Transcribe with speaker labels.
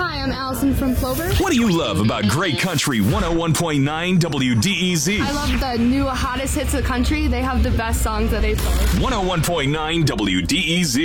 Speaker 1: Hi, I'm Allison from Plover.
Speaker 2: What do you love about Great Country 101.9 WDEZ?
Speaker 1: I love the new hottest hits of the country. They have the best songs that they play.
Speaker 2: 101.9 WDEZ.